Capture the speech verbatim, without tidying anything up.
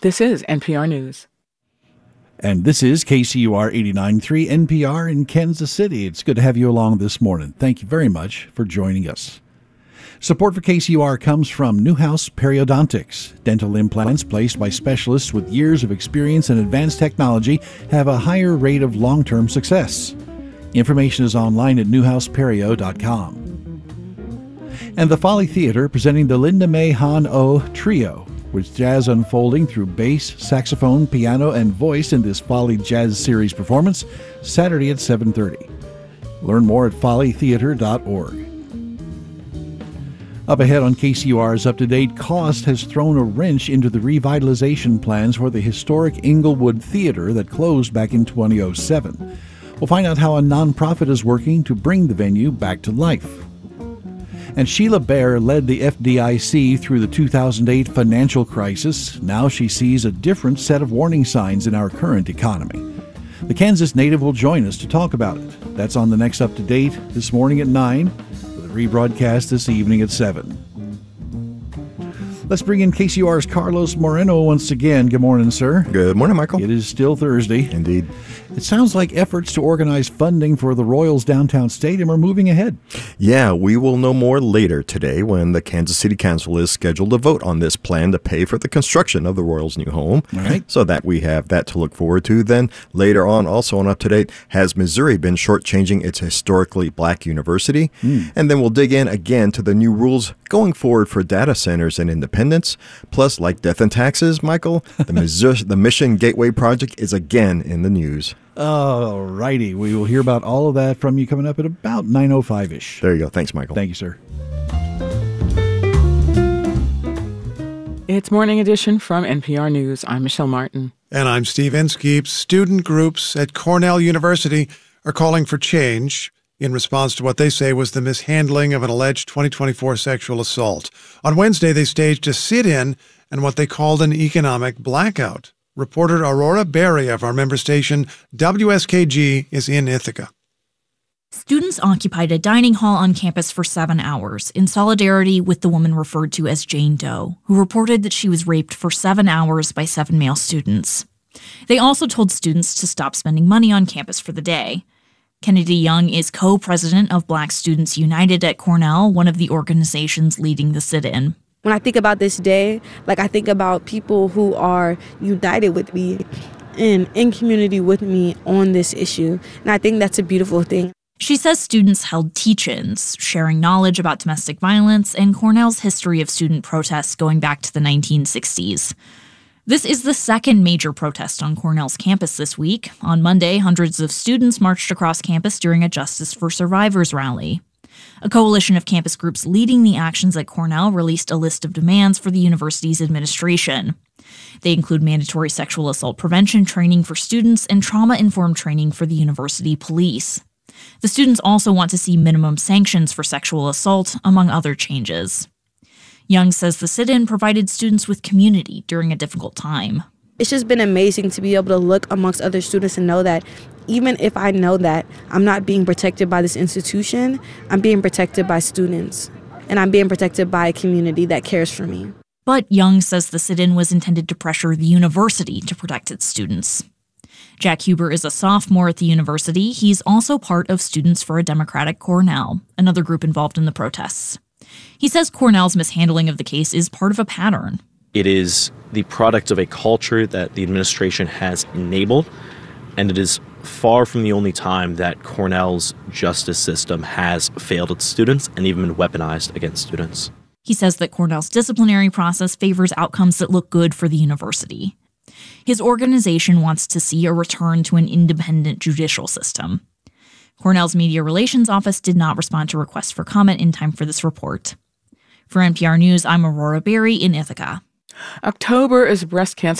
This is N P R News. And this is K C U R eighty-nine point three N P R in Kansas City. It's good to have you along this morning. Thank you very much for joining us. Support for K C U R comes from Newhouse Periodontics. Dental implants placed by specialists with years of experience and advanced technology have a higher rate of long-term success. Information is online at newhouse perio dot com. And the Folly Theater presenting the Linda May Han O Trio, with jazz unfolding through bass, saxophone, piano, and voice in this Folly Jazz Series performance, Saturday at seven thirty. Learn more at folly theater dot org. Up ahead on K C U R's Up to Date, cost has thrown a wrench into the revitalization plans for the historic Inglewood Theater that closed back in two thousand seven. We'll find out how a nonprofit is working to bring the venue back to life. And Sheila Bair led the F D I C through the two thousand eight financial crisis. Now she sees a different set of warning signs in our current economy. The Kansas native will join us to talk about it. That's on the next Up to Date this morning at nine. Rebroadcast this evening at seven. Let's bring in K C U R's Carlos Moreno once again. Good morning, sir. Good morning, Michael. It is still Thursday. Indeed. It sounds like efforts to organize funding for the Royals downtown stadium are moving ahead. Yeah, we will know more later today when the Kansas City Council is scheduled to vote on this plan to pay for the construction of the Royals' new home. All right. So that we have that to look forward to. Then later on, also on Up to Date, has Missouri been shortchanging its historically black university? Mm. And then we'll dig in again to the new rules going forward for data centers and independence. Plus, like death and taxes, Michael, the, Missouri, the Mission Gateway Project is again in the news. All righty. We will hear about all of that from you coming up at about nine oh five-ish. There you go. Thanks, Michael. Thank you, sir. It's Morning Edition from N P R News. I'm Michelle Martin. And I'm Steve Inskeep. Student groups at Cornell University are calling for change in response to what they say was the mishandling of an alleged twenty twenty-four sexual assault. On Wednesday, they staged a sit-in and what they called an economic blackout. Reporter Aurora Berry of our member station W S K G is in Ithaca. Students occupied a dining hall on campus for seven hours in solidarity with the woman referred to as Jane Doe, who reported that she was raped for seven hours by seven male students. They also told students to stop spending money on campus for the day. Kennedy Young is co-president of Black Students United at Cornell, one of the organizations leading the sit-in. When I think about this day, like I think about people who are united with me and in community with me on this issue. And I think that's a beautiful thing. She says students held teach-ins, sharing knowledge about domestic violence and Cornell's history of student protests going back to the nineteen sixties. This is the second major protest on Cornell's campus this week. On Monday, hundreds of students marched across campus during a Justice for Survivors rally. A coalition of campus groups leading the actions at Cornell released a list of demands for the university's administration. They include mandatory sexual assault prevention training for students and trauma-informed training for the university police. The students also want to see minimum sanctions for sexual assault, among other changes. Young says the sit-in provided students with community during a difficult time. It's just been amazing to be able to look amongst other students and know that even if I know that I'm not being protected by this institution, I'm being protected by students, and I'm being protected by a community that cares for me. But Young says the sit-in was intended to pressure the university to protect its students. Jack Huber is a sophomore at the university. He's also part of Students for a Democratic Cornell, another group involved in the protests. He says Cornell's mishandling of the case is part of a pattern. It is the product of a culture that the administration has enabled, and it is far from the only time that Cornell's justice system has failed its students and even been weaponized against students. He says that Cornell's disciplinary process favors outcomes that look good for the university. His organization wants to see a return to an independent judicial system. Cornell's Media Relations Office did not respond to requests for comment in time for this report. For N P R News, I'm Aurora Berry in Ithaca. October is Breast Cancer